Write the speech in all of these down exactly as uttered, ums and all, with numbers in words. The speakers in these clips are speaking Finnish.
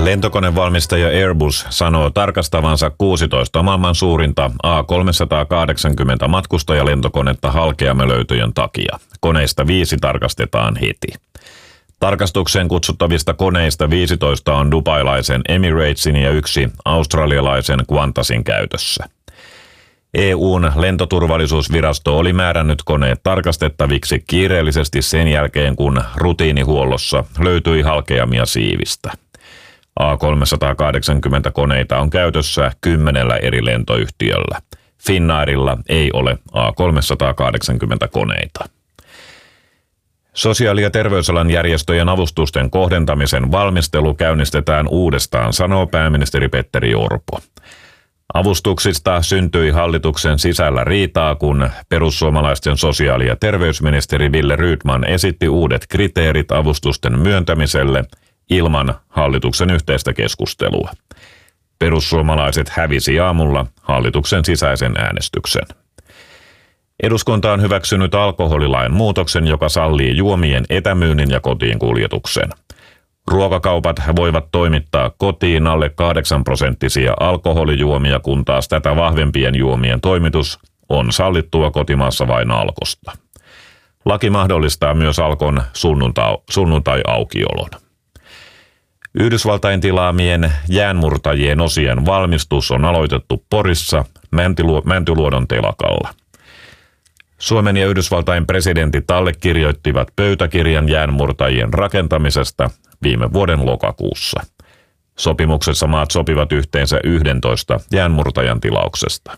Lentokonevalmistaja Airbus sanoo tarkastavansa kuusitoista maailman suurinta A kolmesataakahdeksankymmentä matkustajalentokonetta halkeamölöytöjen takia. Koneista viisi tarkastetaan heti. Tarkastukseen kutsuttavista koneista viisitoista on dubailaisen Emiratesin ja yksi australialaisen Qantasin käytössä. E U:n lentoturvallisuusvirasto oli määrännyt koneet tarkastettaviksi kiireellisesti sen jälkeen, kun rutiinihuollossa löytyi halkeamia siivistä. A kolmesataakahdeksankymmentä koneita on käytössä kymmenellä eri lentoyhtiöllä. Finnairilla ei ole A kolmesataakahdeksankymmentä koneita. Sosiaali- ja terveysalan järjestöjen avustusten kohdentamisen valmistelu käynnistetään uudestaan, sanoo pääministeri Petteri Orpo. Avustuksista syntyi hallituksen sisällä riitaa, kun perussuomalaisten sosiaali- ja terveysministeri Wille Rydman esitti uudet kriteerit avustusten myöntämiselle ilman hallituksen yhteistä keskustelua. Perussuomalaiset hävisi aamulla hallituksen sisäisen äänestyksen. Eduskunta on hyväksynyt alkoholilain muutoksen, joka sallii juomien etämyynnin ja kotiin kuljetuksen. Ruokakaupat voivat toimittaa kotiin alle kahdeksan prosenttisia alkoholijuomia, kun taas tätä vahvempien juomien toimitus on sallittua kotimaassa vain Alkosta. Laki mahdollistaa myös Alkon sunnuntai-aukiolon. Yhdysvaltain tilaamien jäänmurtajien osien valmistus on aloitettu Porissa Mäntyluodon telakalla. Suomen ja Yhdysvaltain presidentit allekirjoittivat pöytäkirjan jäänmurtajien rakentamisesta viime vuoden lokakuussa. Sopimuksessa maat sopivat yhteensä yksitoista jäänmurtajan tilauksesta.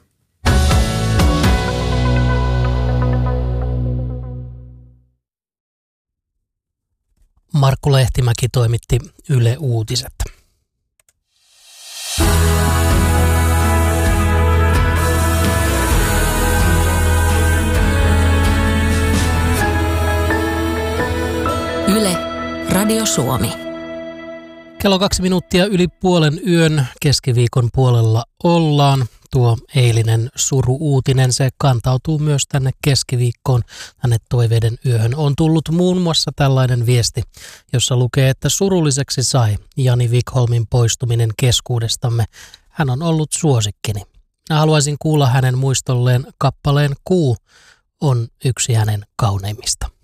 Markku Lehtimäki toimitti Yle Uutiset. Yle, Radio Suomi. Kello kaksi minuuttia yli puolen yön keskiviikon puolella ollaan. Tuo eilinen suru-uutinen, se kantautuu myös tänne keskiviikkoon, tänne toiveiden yöhön. On tullut muun muassa tällainen viesti, jossa lukee, että surulliseksi sai Jani Wikholmin poistuminen keskuudestamme. Hän on ollut suosikkini. Mä haluaisin kuulla hänen muistolleen kappaleen Kuu on yksi hänen kauneimmista.